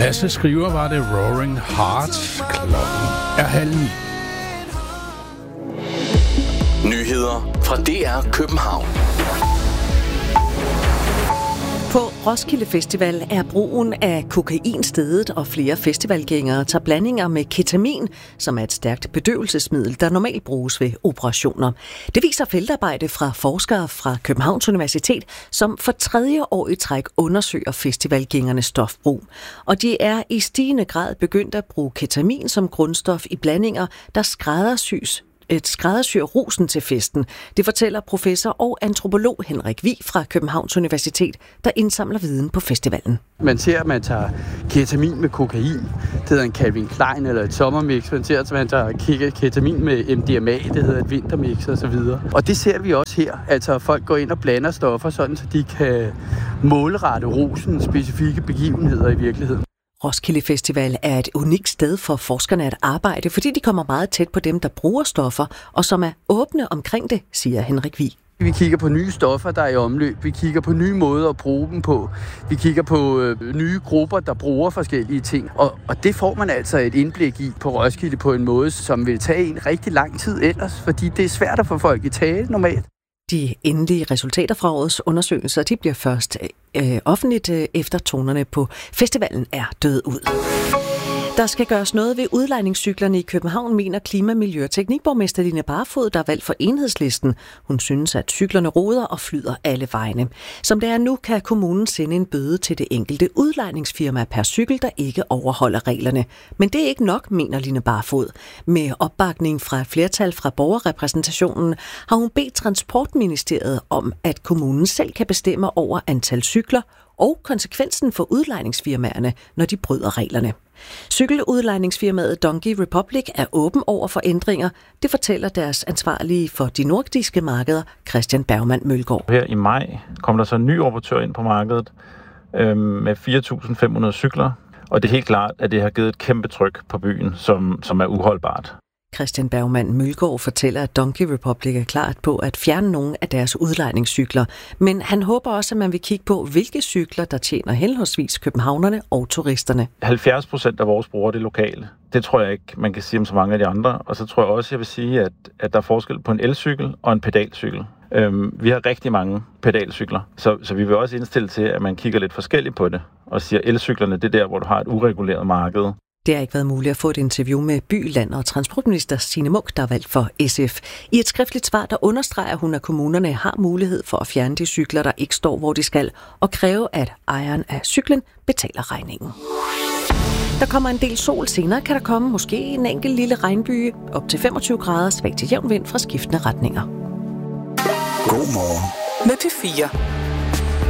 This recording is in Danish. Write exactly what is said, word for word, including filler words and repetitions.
Lasse Skriver var det Roaring Hearts. Klokken er halv ni. Nyheder fra D R København. På Roskilde Festival er brugen af kokain steget, og flere festivalgængere tager blandinger med ketamin, som er et stærkt bedøvelsesmiddel, der normalt bruges ved operationer. Det viser feltarbejde fra forskere fra Københavns Universitet, som for tredje år i træk undersøger festivalgængernes stofbrug. Og de er i stigende grad begyndt at bruge ketamin som grundstof i blandinger, der skræddersys et skræddersyr rusen til festen. Det fortæller professor og antropolog Henrik Vig fra Københavns Universitet, der indsamler viden på festivalen. Man ser, at man tager ketamin med kokain. Det hedder en Calvin Klein eller et sommermix. Man ser, at man tager ketamin med M D M A. Det hedder et vintermix og så videre. Og det ser vi også her. Altså, folk går ind og blander stoffer, sådan så de kan målrette rusen specifikke begivenheder i virkeligheden. Roskilde Festival er et unikt sted for forskerne at arbejde, fordi de kommer meget tæt på dem, der bruger stoffer, og som er åbne omkring det, siger Henrik Vig. Vi kigger på nye stoffer, der er i omløb. Vi kigger på nye måder at bruge dem på. Vi kigger på øh, nye grupper, der bruger forskellige ting. Og, og det får man altså et indblik i på Roskilde på en måde, som vil tage en rigtig lang tid ellers, fordi det er svært at få folk i tale normalt. De endelige resultater fra årets undersøgelser, de bliver først øh, offentligt øh, efter tonerne på festivalen er død ud. Der skal gøres noget ved udlejningscyklerne i København, mener klima-, miljø- og teknikborgmester Line Barfod, der er valgt for Enhedslisten. Hun synes, at cyklerne roder og flyder alle vegne. Som det er nu, kan kommunen sende en bøde til det enkelte udlejningsfirma per cykel, der ikke overholder reglerne. Men det er ikke nok, mener Line Barfod. Med opbakning fra et flertal fra borgerrepræsentationen har hun bedt Transportministeriet om, at kommunen selv kan bestemme over antal cykler og konsekvensen for udlejningsfirmaerne, når de bryder reglerne. Cykeludlejningsfirmaet Donkey Republic er åben over for ændringer. Det fortæller deres ansvarlige for de nordiske markeder, Christian Bergmann Mølgaard. Her i maj kom der så en ny operatør ind på markedet øh, med fire tusind fem hundrede cykler. Og det er helt klart, at det har givet et kæmpe tryk på byen, som, som er uholdbart. Christian Bergmann Mølgaard fortæller, at Donkey Republic er klart på at fjerne nogle af deres udlejningscykler. Men han håber også, at man vil kigge på, hvilke cykler, der tjener henholdsvis københavnerne og turisterne. halvfjerds procent af vores brugere, det er lokale. Det tror jeg ikke, man kan sige om så mange af de andre. Og så tror jeg også, jeg vil sige, at, at der er forskel på en elcykel og en pedalcykel. Øhm, vi har rigtig mange pedalcykler, så, så vi vil også indstille til, at man kigger lidt forskelligt på det. Og siger, at elcyklerne, det er der, hvor du har et ureguleret marked. Det har ikke været muligt at få et interview med by-, land- og transportminister Signe Munk, der er valgt for S F. I et skriftligt svar, der understreger hun, at kommunerne har mulighed for at fjerne de cykler, der ikke står, hvor de skal, og kræve, at ejeren af cyklen betaler regningen. Der kommer en del sol. Senere kan der komme måske en enkelt lille regnbyge. Op til femogtyve grader, svag til jævn vind fra skiftende retninger. God morgen med P fire.